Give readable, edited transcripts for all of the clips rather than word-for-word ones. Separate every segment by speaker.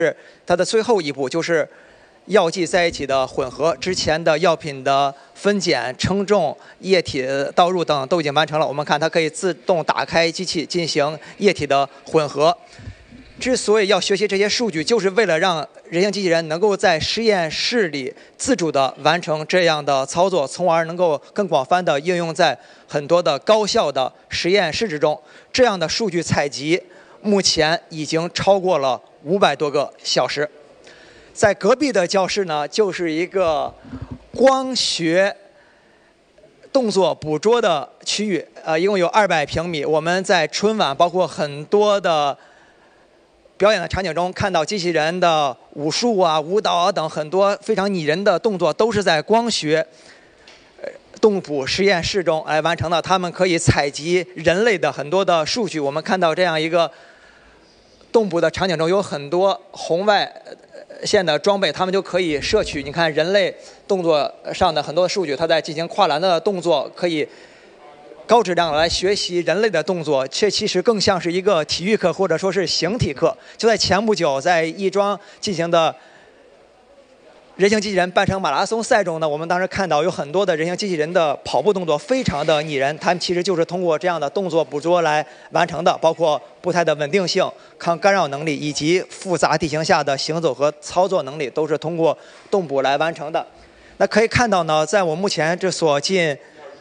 Speaker 1: 它的最后一步就是药剂在一起的混合，之前的药品的分拣、称重、液体倒入等都已经完成了。我们看它可以自动打开机器进行液体的混合。之所以要学习这些数据，就是为了让人形机器人能够在实验室里自主地完成这样的操作，从而能够更广泛地应用在很多的高校的实验室之中。这样的数据采集目前已经超过了500多个小时。在隔壁的教室呢，就是一个光学动作捕捉的区域，一共有200平米。我们在春晚包括很多的表演的场景中，看到机器人的武术啊、舞蹈啊等很多非常拟人的动作，都是在光学动捕实验室中来完成的。他们可以采集人类的很多的数据。我们看到这样一个动捕的场景中，有很多红外线的装备，他们就可以摄取你看人类动作上的很多数据，它在进行跨栏的动作，可以高质量来学习人类的动作。这其实更像是一个体育课或者说是形体课。就在前不久，在亦庄进行的人形机器人半程马拉松赛中呢，我们当时看到有很多的人形机器人的跑步动作非常的拟人，他们其实就是通过这样的动作捕捉来完成的，包括步态的稳定性、抗干扰能力以及复杂地形下的行走和操作能力，都是通过动捕来完成的。那可以看到呢，在我目前这所近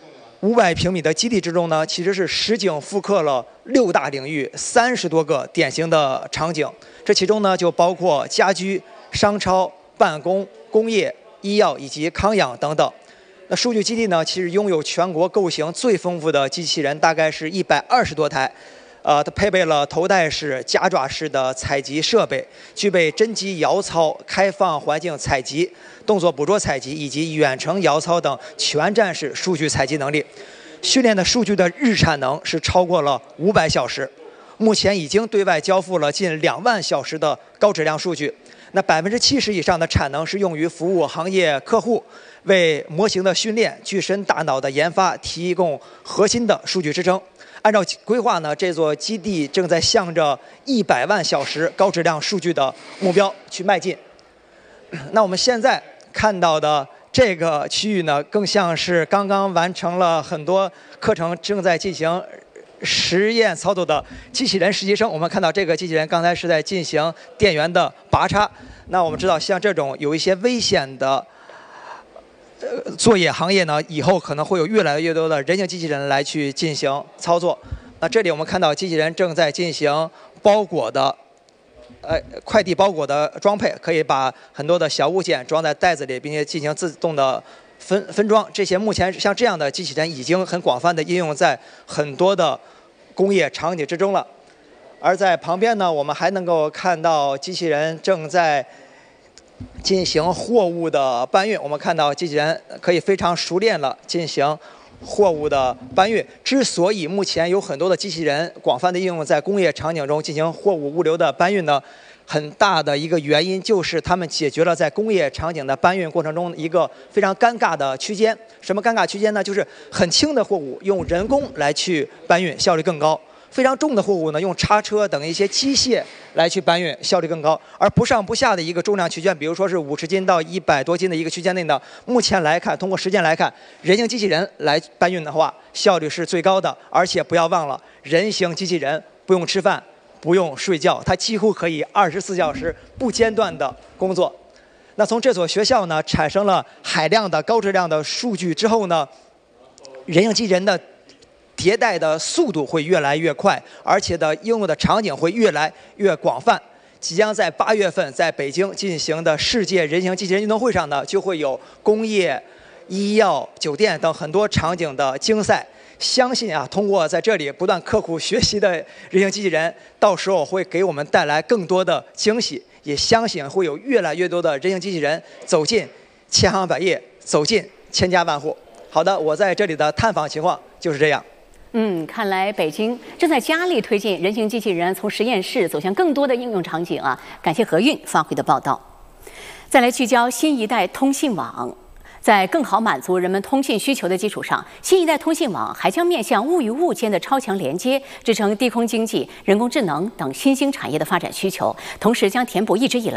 Speaker 1: 500平米的基地之中呢，其实是实景复刻了6大领域30多个典型的场景，这其中呢就包括家居、商超、办公、工业、医药以及康养等等。那数据基地呢，其实拥有全国构型最丰富的机器人，大概是120多台。它配备了头戴式、夹爪式的采集设备，具备真机遥操、开放环境采集、动作捕捉采集以及远程遥操等全站式数据采集能力。训练的数据的日产能是超过了500小时，目前已经对外交付了近2万小时的高质量数据。那70%以上的产能是用于服务行业客户，为模型的训练、具身大脑的研发提供核心的数据支撑。按照规划呢，这座基地正在向着100万小时高质量数据的目标去迈进。那我们现在看到的这个区域呢，更像是刚刚完成了很多课程，正在进行实验操作的机器人实习生。我们看到这个机器人刚才是在进行电源的拔插。那我们知道，像这种有一些危险的作业行业呢，以后可能会有越来越多的人形机器人来去进行操作。那这里我们看到机器人正在进行包裹的快递包裹的装配，可以把很多的小物件装在袋子里，并且进行自动的分装。这些目前像这样的机器人已经很广泛的应用在很多的工业场景之中了。而在旁边呢，我们还能够看到机器人正在进行货物的搬运。我们看到机器人可以非常熟练了进行货物的搬运。之所以目前有很多的机器人广泛的应用在工业场景中进行货物物流的搬运呢，很大的一个原因就是他们解决了在工业场景的搬运过程中一个非常尴尬的区间。什么尴尬区间呢？就是很轻的货物用人工来去搬运，效率更高；非常重的货物呢，用叉车等一些机械来去搬运，效率更高。而不上不下的一个重量区间，比如说是50斤到100多斤的一个区间内呢，目前来看，通过实践来看，人形机器人来搬运的话，效率是最高的。而且不要忘了，人形机器人不用吃饭，不用睡觉，它几乎可以24小时不间断的工作。那从这所学校呢，产生了海量的高质量的数据之后呢，人形机器人的迭代的速度会越来越快，而且的应用的场景会越来越广泛。即将在8月份在北京进行的世界人形机器人运动会上呢，就会有工业、医药、酒店等很多场景的竞赛。相信啊，通过在这里不断刻苦学习的人形机器人，到时候会给我们带来更多的惊喜。也相信会有越来越多的人形机器人走进千行百业，走进千家万户。好的，我在这里的探访情况就是这样。
Speaker 2: 看来北京正在加力推进人形机器人从实验室走向更多的应用场景啊！感谢何韵发回的报道。再来聚焦新一代通信网。在更好满足人们通信需求的基础上，新一代通信网还将面向物与物间的超强连接，支撑低空经济、人工智能等新兴产业的发展需求，同时将填补一直以来